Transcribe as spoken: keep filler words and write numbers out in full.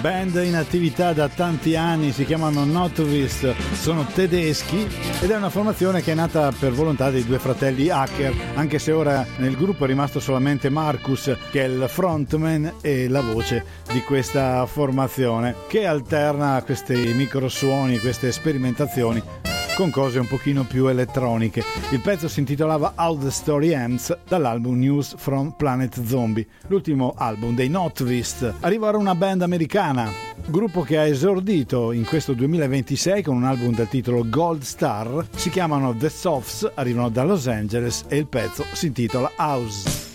band in attività da tanti anni, si chiamano Notwist, sono tedeschi ed è una formazione che è nata per volontà dei due fratelli hacker, anche se ora nel gruppo è rimasto solamente Marcus, che è il frontman e la voce di questa formazione, che alterna questi microsuoni, queste sperimentazioni con cose un pochino più elettroniche. Il pezzo si intitolava How the Story Ends, dall'album News from Planet Zombie, l'ultimo album dei Notwist. Arriva ora una band americana, gruppo che ha esordito in questo duemilaventisei con un album dal titolo Gold Star, si chiamano The Softs, arrivano da Los Angeles e il pezzo si intitola House.